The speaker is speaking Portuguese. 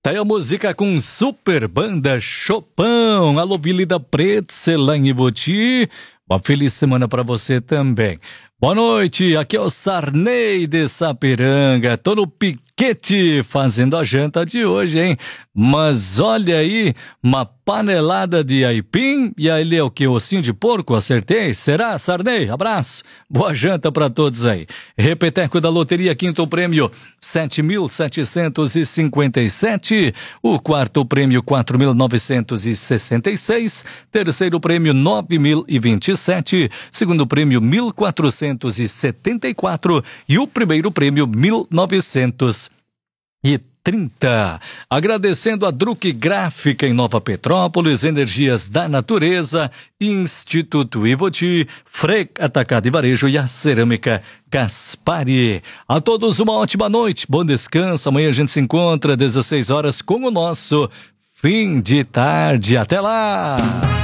Tá aí a música com Super Banda Chopin. Alô, Vilida Pretzel lá em Ivoti. Uma feliz semana pra você também. Boa noite, aqui é o Sarney de Sapiranga. Tô no piquete fazendo a janta de hoje, hein? Mas olha aí, uma panelada de aipim e aí é o que? Ossinho de porco? Acertei? Será, Sarney? Abraço. Boa janta pra todos aí. Repeteco da loteria, quinto prêmio, 7.757. O quarto prêmio, 4.966. Terceiro prêmio, 9.027. Segundo prêmio, 1.474. E o primeiro prêmio, 1.930. Agradecendo a Druck Gráfica em Nova Petrópolis, Energias da Natureza, Instituto Ivoti, Frec Atacado e Varejo e a Cerâmica Gaspari. A todos uma ótima noite, bom descanso. Amanhã a gente se encontra às 16 horas com o nosso Fim de Tarde. Até lá!